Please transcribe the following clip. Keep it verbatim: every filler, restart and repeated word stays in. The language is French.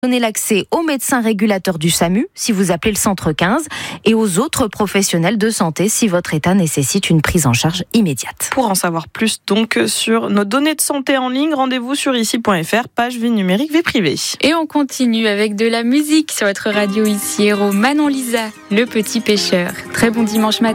Donnez l'accès aux médecins régulateurs du SAMU si vous appelez le centre quinze et aux autres professionnels de santé si votre état nécessite une prise en charge immédiate. Pour en savoir plus donc sur nos données de santé en ligne, rendez-vous sur ici point f r, page vie numérique, vie privée. Et on continue avec de la musique sur votre radio ici Héros. Manon Lisa, Le Petit Pêcheur. Très bon dimanche matin.